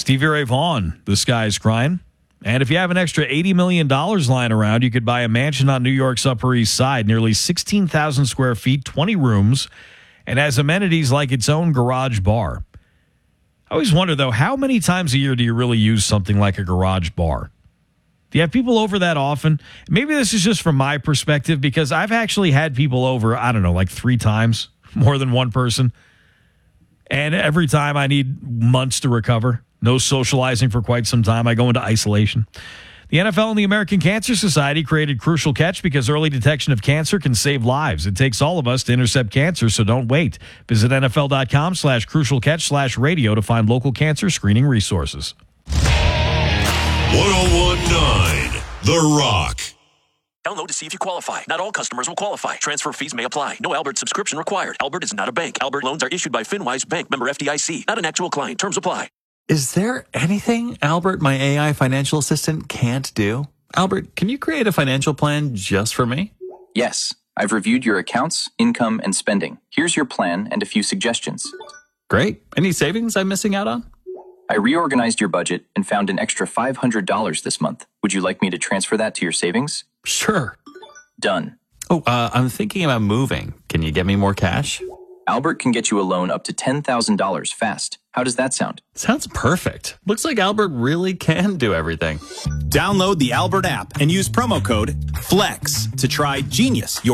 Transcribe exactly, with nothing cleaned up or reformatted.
Stevie Ray Vaughan, The Sky's Crying. And if you have an extra eighty million dollars lying around, you could buy a mansion on New York's Upper East Side, nearly sixteen thousand square feet, twenty rooms, and has amenities like its own garage bar. I always wonder, though, how many times a year do you really use something like a garage bar? Do you have people over that often? Maybe this is just from my perspective, because I've actually had people over, I don't know, like three times, more than one person. And every time I need months to recover. No socializing for quite some time. I go into isolation. The N F L and the American Cancer Society created Crucial Catch because early detection of cancer can save lives. It takes all of us to intercept cancer, so don't wait. Visit nfl.com slash crucial catch slash radio to find local cancer screening resources. one oh one point nine The Rock. Download to see if you qualify. Not all customers will qualify. Transfer fees may apply. No Albert subscription required. Albert is not a bank. Albert loans are issued by FinWise Bank, member F D I C. Not an actual client. Terms apply. Is there anything Albert, my A I financial assistant, can't do? Albert, can you create a financial plan just for me? Yes. I've reviewed your accounts, income, and spending. Here's your plan and a few suggestions. Great. Any savings I'm missing out on? I reorganized your budget and found an extra five hundred dollars this month. Would you like me to transfer that to your savings? Sure. Done. Oh, uh, I'm thinking about moving. Can you get me more cash? Albert can get you a loan up to ten thousand dollars fast. How does that sound? Sounds perfect. Looks like Albert really can do everything. Download the Albert app and use promo code FLEX to try Genius, your